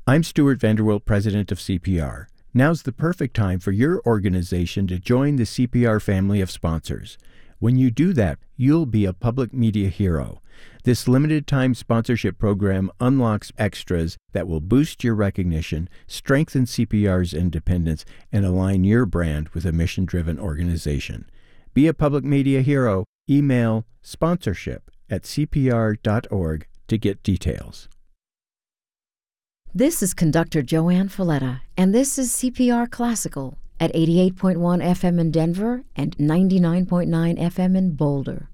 I'm Stuart Vanderwilt, president of CPR. Now's the perfect time for your organization to join the CPR family of sponsors. When you do that, you'll be a public media hero. This limited-time sponsorship program unlocks extras that will boost your recognition, strengthen CPR's independence, and align your brand with a mission-driven organization. Be a public media hero. Email sponsorship@cpr.org to get details. This is conductor Joanne Folletta, and this is CPR Classical at 88.1 FM in Denver and 99.9 FM in Boulder.